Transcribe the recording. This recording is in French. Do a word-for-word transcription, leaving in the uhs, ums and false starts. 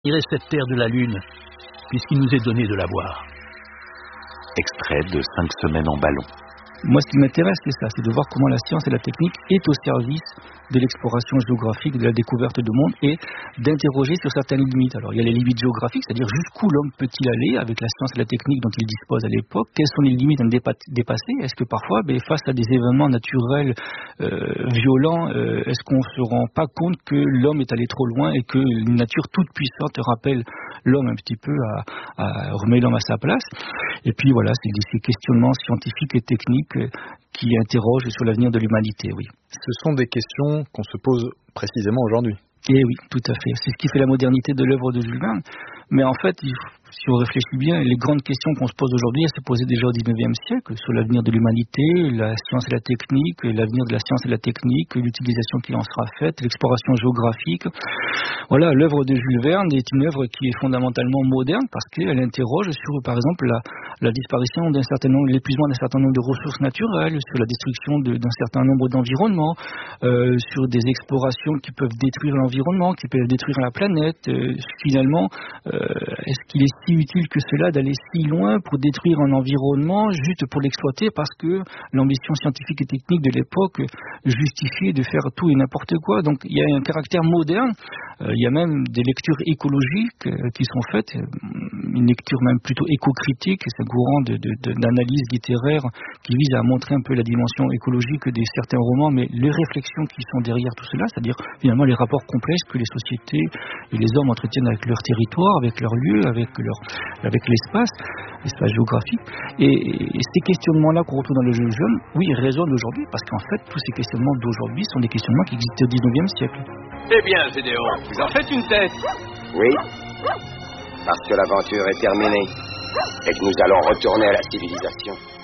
tirer cette terre de la Lune, puisqu'il nous est donné de la voir. Extrait de Cinq semaines en ballon. Moi, ce qui m'intéresse, c'est ça, c'est de voir comment la science et la technique est au service de l'exploration géographique, de la découverte du monde et d'interroger sur certaines limites. Alors, il y a les limites géographiques, c'est-à-dire jusqu'où l'homme peut-il aller avec la science et la technique dont il dispose à l'époque. Quelles sont les limites à ne dépa- dépasser? Est-ce que parfois, ben, face à des événements naturels euh, violents, euh, est-ce qu'on ne se rend pas compte que l'homme est allé trop loin et que une nature toute puissante rappelle l'homme un petit peu à, à remettre l'homme à sa place? Et puis voilà, c'est ces questionnements scientifiques et techniques qui interrogent sur l'avenir de l'humanité, oui. Ce sont des questions qu'on se pose précisément aujourd'hui. Eh oui, tout à fait. C'est ce qui fait la modernité de l'œuvre de Jules Verne. Mais en fait, si on réfléchit bien, les grandes questions qu'on se pose aujourd'hui, elles se posaient déjà au dix-neuvième siècle, sur l'avenir de l'humanité, la science et la technique, l'avenir de la science et la technique, l'utilisation qui en sera faite, l'exploration géographique. Voilà, l'œuvre de Jules Verne est une œuvre qui est fondamentalement moderne parce qu'elle interroge sur, par exemple, la, la disparition d'un certain nombre, l'épuisement d'un certain nombre de ressources naturelles, sur la destruction de, d'un certain nombre d'environnements, euh, sur des explorations qui peuvent détruire l'environnement, qui peuvent détruire la planète. Euh, finalement, euh, est-ce qu'il est si utile que cela d'aller si loin pour détruire un environnement juste pour l'exploiter parce que l'ambition scientifique et technique de l'époque justifiait de faire tout et n'importe quoi? Donc il y a un caractère moderne. Euh, il y a même des lectures écologiques euh, qui sont faites, une lecture même plutôt éco-critique, c'est un courant de, de, de, d'analyse littéraire qui vise à montrer un peu la dimension écologique de certains romans, mais les réflexions qui sont derrière tout cela, c'est-à-dire finalement les rapports complexes que les sociétés et les hommes entretiennent avec leur territoire, avec leur lieu, avec, leur, avec l'espace, l'espace géographique. Et, et ces questionnements-là qu'on retrouve dans le jeu jeune, oui, ils résonnent aujourd'hui, parce qu'en fait, tous ces questionnements d'aujourd'hui sont des questionnements qui existaient au dix-neuvième siècle. Eh bien, Gédéon, vous en faites une tête. Oui, parce que l'aventure est terminée et que nous allons retourner à la civilisation.